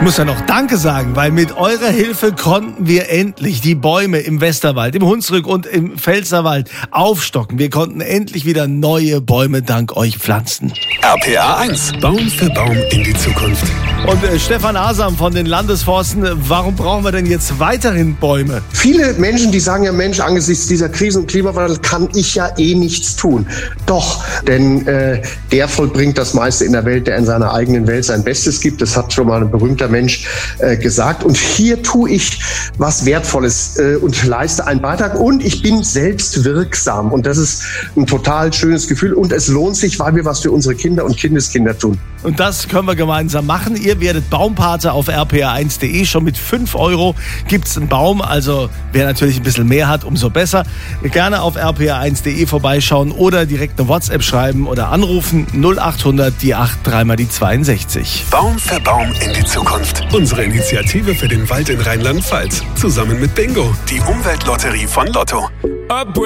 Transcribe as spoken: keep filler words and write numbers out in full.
Ich muss ja noch Danke sagen, weil mit eurer Hilfe konnten wir endlich die Bäume im Westerwald, im Hunsrück und im Pfälzerwald aufstocken. Wir konnten endlich wieder neue Bäume dank euch pflanzen. R P A eins. Baum für Baum in die Zukunft. Und äh, Stefan Asam von den Landesforsten, warum brauchen wir denn jetzt weiterhin Bäume? Viele Menschen, die sagen ja, Mensch, angesichts dieser Krise und Klimawandel kann ich ja eh nichts tun. Doch, denn äh, der vollbringt das meiste in der Welt, der in seiner eigenen Welt sein Bestes gibt. Das hat schon mal ein berühmter Mensch äh, gesagt. Und hier tue ich was Wertvolles äh, und leiste einen Beitrag. Und ich bin selbst wirksam. Und das ist ein total schönes Gefühl. Und es lohnt sich, weil wir was für unsere Kinder und Kindeskinder tun. Und das können wir gemeinsam machen. Ihr werdet Baumpate auf r p a eins punkt de. Schon mit fünf Euro gibt's einen Baum. Also wer natürlich ein bisschen mehr hat, umso besser. Gerne auf r p a eins punkt de vorbeischauen oder direkt eine WhatsApp schreiben oder anrufen. null achthundert, die acht, dreimal die zweiundsechzig. Baum für Baum in die Zukunft. Unsere Initiative für den Wald in Rheinland-Pfalz. Zusammen mit Bingo, die Umweltlotterie von Lotto.